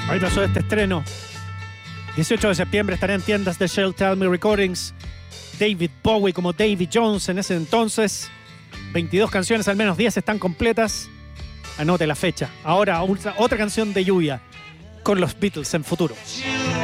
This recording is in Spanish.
Ahí pasó este estreno. 18 de septiembre estará en tiendas de Shell Tell Me Recordings. David Bowie como Davy Jones en ese entonces. 22 canciones, al menos 10 están completas. Anote la fecha. Ahora otra canción de lluvia con los Beatles en futuro.